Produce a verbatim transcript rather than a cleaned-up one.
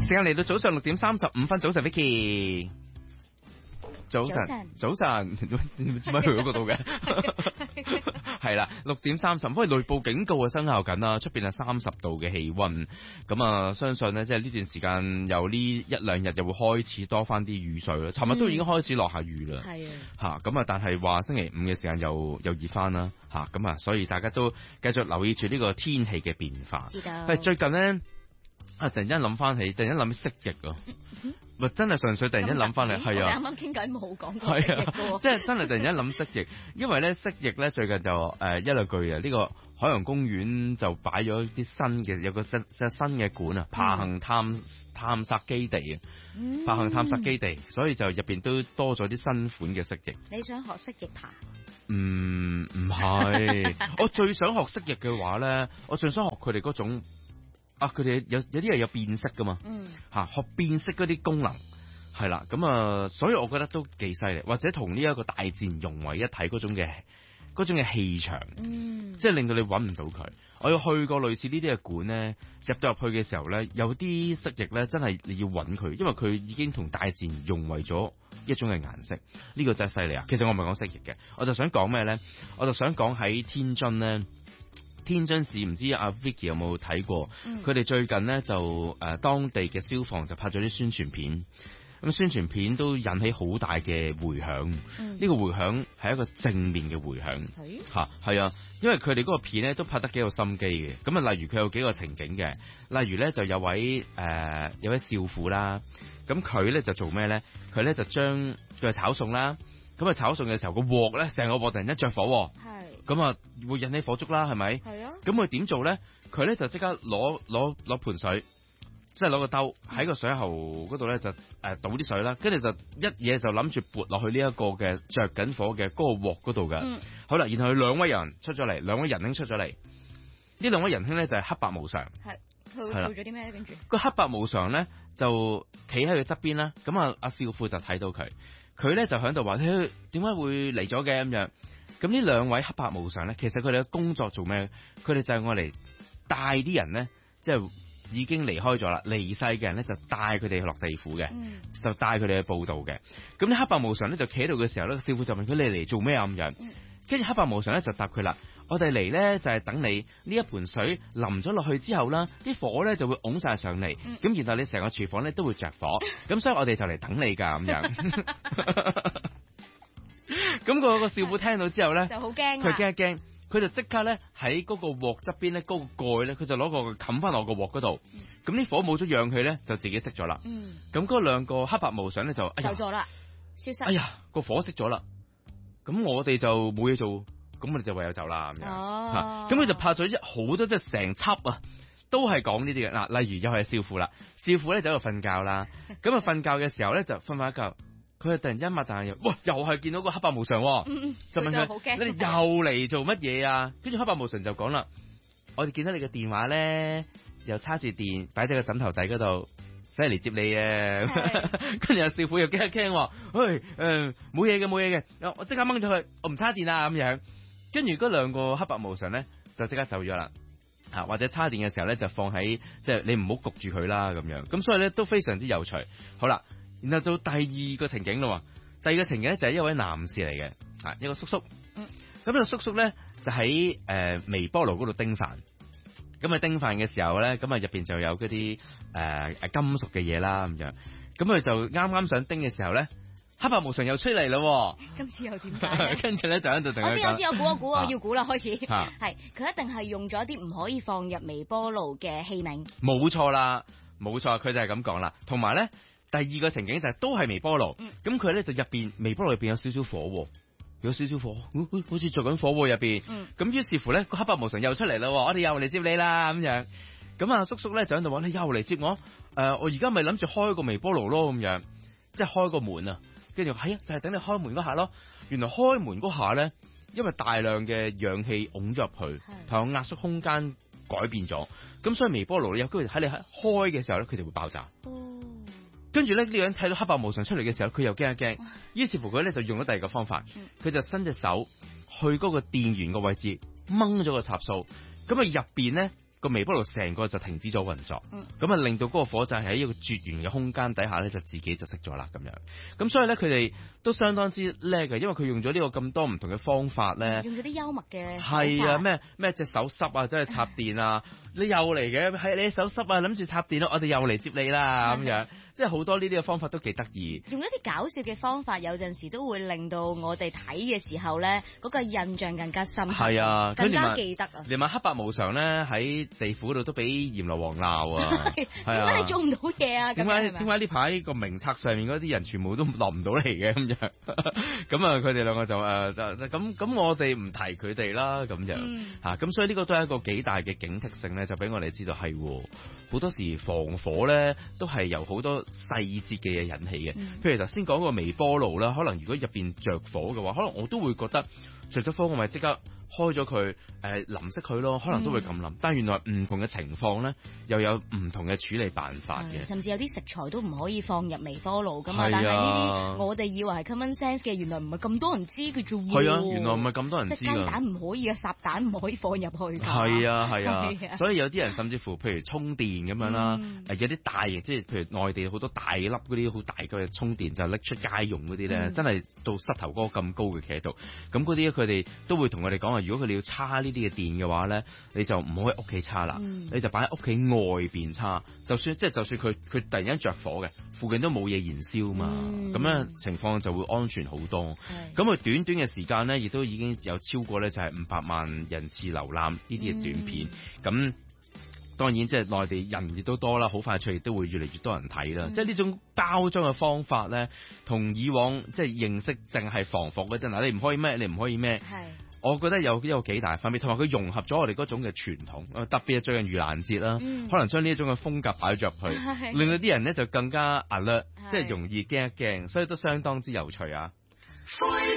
時間嚟到早上六點三十五分，早晨 Vicky。早晨，早晨，點解去嗰度嘅？係啦，六點三十，不過雷暴警告啊生效緊啦，出邊係三十度嘅氣溫，咁啊，相信呢，即係呢段時間由呢一兩日又會開始多翻啲雨水啦。尋日都已經開始落下雨啦，係、嗯、啊，吓咁啊，但係話星期五嘅時間又又熱翻啦，吓咁啊，所以大家都繼續留意住呢個天氣嘅變化。知道。係最近呢。啊！突然間諗翻起，突然間諗起蜥蜴啊！咪真係純粹突然間諗翻嚟，係啊！ 啱啱傾偈冇講過蜥蜴嘅， 即係真係突然間諗蜥蜴，因為咧蜥蜴咧最近就誒、呃、一兩句啊，呢、這個海洋公園就擺咗啲新嘅有個新新嘅館啊，爬行探探索基地啊，嗯、爬行探索基地，所以就入邊都多咗啲新款嘅蜥蜴。 你想學蜥蜴爬？ 唔唔係，我最想學蜥蜴嘅話咧，我最想學佢哋嗰種。啊！佢哋有有啲係有變色噶嘛，嗯，吓學變色嗰啲功能係啦，咁啊，所以我覺得都幾犀利，或者同呢一個大自然融為一體嗰種嘅嗰種嘅氣場，嗯，即係令到你搵唔到佢。我有去過類似呢啲嘅館咧，入到入去嘅時候咧，有啲蜥蜴咧真係你要搵佢，因為佢已經同大自然融為咗一種嘅顏色，呢、這個真係犀利啊！其實我唔係講蜥蜴嘅，我就想講咩咧？我就想講喺天津咧。天津市唔知阿 Vicky 有冇睇過？佢、嗯、哋最近呢，就誒、呃、當地嘅消防就拍咗啲宣傳片，咁宣傳片都引起好大嘅迴響。呢、嗯這個迴響係一個正面嘅迴響，嚇係啊，因為佢哋嗰個片咧都拍得幾有心機嘅。咁啊，例如佢有幾個情景嘅，例如咧就有位誒、呃、有位少婦啦，咁佢咧就做咩咧？佢咧就將佢炒餸啦，咁啊炒餸嘅時候個鑊咧成個鑊突然間着火。咁啊，會引起火燭啦，係咪？係啊。咁佢點做咧？佢咧就即刻攞攞攞盆水，即係攞個兜喺個水喉嗰度咧就誒倒啲水啦，跟住就一嘢就諗住撥落去呢一個嘅着緊火嘅嗰個鑊嗰度嘅。嗯。好啦，然後佢兩位人出咗嚟，兩位仁兄出咗嚟。呢兩位仁兄咧就係黑白無常。係。佢做咗啲咩咧？跟住個黑白無常咧就企喺佢側邊啦。咁啊，阿少婦就睇到佢，佢咧就喺度話：點解會嚟咗嘅咁樣？咁呢兩位黑白無常咧，其實佢哋嘅工作做咩？佢哋就係我嚟帶啲人咧，即係已經離開咗啦，離世嘅人咧就帶佢哋落地府嘅，嗯、就帶佢哋去報道嘅。咁呢黑白無常咧就企喺度嘅時候咧，師傅就問佢：你嚟做咩啊？咁樣，跟住黑白無常咧就答佢啦：我哋嚟咧就係等你呢一盆水淋咗落去之後啦，啲火咧就會拱晒上嚟，咁、嗯、然後你成個廚房咧都會着火，咁所以我哋就嚟等你噶咁樣。咁個個少婦聽到之後咧，就好驚，佢驚一驚，佢就即刻咧喺嗰個鑊側邊咧，嗰個蓋咧，佢就攞個冚翻落個鑊嗰度。咁、嗯、啲火冇咗氧氣咧，就自己熄咗啦。嗯，咁嗰兩個黑白無常咧就走咗啦，消失。哎呀，個火熄咗啦，咁我哋就冇嘢做，咁我哋就唯有走啦咁樣。哦，咁佢就拍咗一好多即係成輯啊，都係講呢啲嘅嗱，例如又係少婦啦，少婦咧就喺度瞓覺啦，咁啊瞓覺嘅時候咧就瞓翻一覺。佢突然間擘大眼，哇！又係見到個黑白無常，嗯、就問佢：你哋又嚟做乜嘢啊？跟住黑白無常就講啦：我哋見到你嘅電話咧，又叉住電，擺喺個枕頭底嗰度，使嚟接你啊！跟住阿少婦又驚一驚，喂，誒冇嘢嘅冇嘢嘅，我即刻掹咗佢，我唔叉電啊咁樣。跟住嗰兩個黑白無常咧，就即刻走咗啦。啊，或者叉電嘅時候咧，就放喺即係你唔好焗住佢啦咁樣。咁所以咧都非常之有趣。好啦。然後到第二個情景咯，第二個情景咧就係一位男士嚟嘅，啊一個叔叔，嗯，咁呢個叔叔咧就喺誒、呃、微波爐嗰度叮飯，咁啊叮飯嘅時候咧，咁啊入邊就有嗰啲誒誒金屬嘅嘢啦咁樣，咁佢就啱啱想叮嘅時候咧，黑白無常又出嚟咯，今次又點解？跟住咧就喺度同佢講，我知我知我估我估我要估啦，開始係佢一定係用咗啲唔可以放入微波爐嘅器皿，冇錯啦，冇錯，佢就係咁講啦，同埋咧。第二個情景就係、是、都係微波爐，咁佢咧就入邊微波爐入邊有少少火，有少少火，好似做緊火入邊。咁於、嗯、是乎咧，個黑白無常又出嚟啦，我哋又嚟接你啦咁樣。咁啊叔叔咧就喺度話：你又嚟接我？誒、呃，我而家咪諗住開個微波爐咯，咁樣，即係開個門啊。跟住係啊，就係、是、等你開門嗰下咯。原來開門嗰下咧，因為大量嘅氧氣拱咗入去，同壓縮空間改變咗，咁所以微波爐咧有機會喺你喺開嘅時候咧，佢就會爆炸。跟住咧，呢個人睇到黑白無常出嚟嘅時候，佢又驚一驚，於是乎佢咧就用咗第二個方法，佢就伸隻手去嗰個電源個位置掹咗個插數，咁啊入邊咧個微波爐成個就停止咗運作，咁啊、嗯、令到嗰個火就係喺一個絕緣嘅空間底下咧，就自己就熄咗啦咁樣。咁所以咧，佢哋都相當之叻嘅，因為佢用咗呢個咁多唔同嘅方法咧， 用咗啲幽默嘅係啊，咩咩隻手濕啊，真係插電啊，你又嚟嘅，係你手濕啊，諗住插電咯，我哋又嚟接你啦咁樣。即係好多呢啲嘅方法都幾得意， 用一啲搞笑嘅方法，有陣時都會令到我哋睇嘅時候咧，嗰、嗰個印象更加深刻， 係啊， 更加記得啊！ 連埋黑白無常咧喺地府嗰度都俾閻羅王鬧啊！ 點解你做唔到嘢啊？ 點解點解呢排個名冊上面嗰啲人全部都落唔到嚟嘅咁樣？咁啊，佢哋兩個就誒咁咁，我哋唔提佢哋啦咁樣嚇，咁、嗯啊、所以呢個都係一個幾大嘅警惕性咧，就俾我哋知道係好多時防火咧都係由好多細節嘅嘢引起嘅，嗯、譬如頭先講個微波爐啦，可能如果入邊着火嘅話，可能我都會覺得着咗火，我咪即刻開咗佢，誒淋熄佢咯，可能都會咁諗。嗯、但係原來唔同嘅情況咧，又有唔同嘅處理辦法嘅。 甚至有啲食材都唔可以放入微波爐噶嘛。 係啊、 但係呢啲我哋以為係 common sense 嘅，原來唔係咁多人知嘅啫喎。係啊，原來唔係咁多人知㗎。即係雞蛋唔可以嘅，烚蛋唔可以放入去㗎。 係啊係啊，啊啊所以有啲人甚至乎，譬如充電咁樣啦，嗯、有啲大型，即係譬如內地好多大粒嗰啲好大嘅充電就拎出街用嗰啲咧，嗯、真係到膝頭哥咁高嘅企喺度。咁嗰啲佢哋都會同我哋講話，如果佢哋要叉呢啲嘅電嘅話咧，你就唔好喺屋企叉啦，嗯、你就擺喺屋企外邊叉。就算即係就算佢佢突然間着火嘅，附近都冇嘢燃燒嘛，咁樣、嗯、情況就會安全好多。咁佢是短短嘅時間咧，亦都已經有超過咧就係五百萬人次瀏覽呢啲嘅短片。咁、嗯、當然即係內地人亦都多啦，好快脆亦都會越嚟越多人睇啦。嗯、即係呢種包裝嘅方法咧，同以往即係認識淨係防火嗰陣嗱，你唔可以咩，你唔可以咩。我覺得有有幾大分別，同埋佢融合咗我哋嗰種嘅傳統，特別係最近盂蘭節啦，嗯、可能將呢一種嘅風格擺咗入去，嗯、令到啲人咧就更加 alert，即係容易驚一驚，所以都相當之有趣啊！